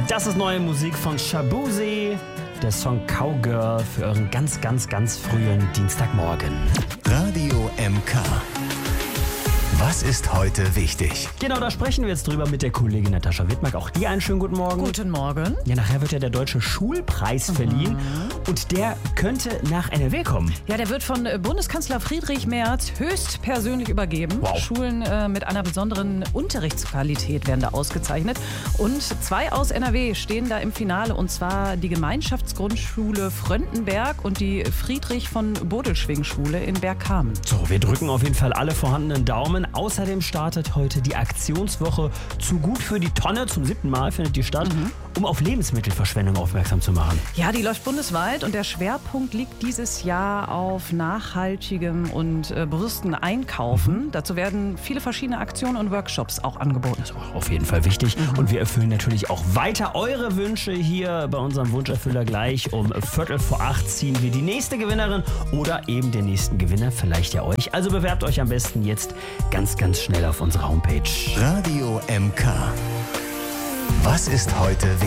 Das ist neue Musik von Shaboozey, der Song Cowgirl für euren ganz, ganz, ganz frühen Dienstagmorgen. Radio MK. Was ist heute wichtig? Genau, da sprechen wir jetzt drüber mit der Kollegin Natascha Wittmark. Auch dir einen schönen guten Morgen. Guten Morgen. Ja, nachher wird ja der Deutsche Schulpreis verliehen und der könnte nach NRW kommen. Ja, der wird von Bundeskanzler Friedrich Merz höchstpersönlich übergeben. Wow. Schulen mit einer besonderen Unterrichtsqualität werden da ausgezeichnet. Und 2 aus NRW stehen da im Finale, und zwar die Gemeinschaftsgrundschule Fröndenberg und die Friedrich-von-Bodelschwing-Schule in Bergkamen. So, wir drücken auf jeden Fall alle vorhandenen Daumen. Außerdem startet heute die Aktionswoche Zu gut für die Tonne. Zum 7. Mal findet die statt, um auf Lebensmittelverschwendung aufmerksam zu machen. Ja, die läuft bundesweit und der Schwerpunkt liegt dieses Jahr auf nachhaltigem und bewussten Einkaufen. Dazu werden viele verschiedene Aktionen und Workshops auch angeboten. Das ist auf jeden Fall wichtig. Und wir erfüllen natürlich auch weiter eure Wünsche hier bei unserem Wunscherfüller. Gleich um 7:15 ziehen wir die nächste Gewinnerin oder eben den nächsten Gewinner, vielleicht ja euch. Also bewerbt euch am besten jetzt ganz, ganz schnell auf unserer Homepage. Radio MK. Was ist heute wichtig?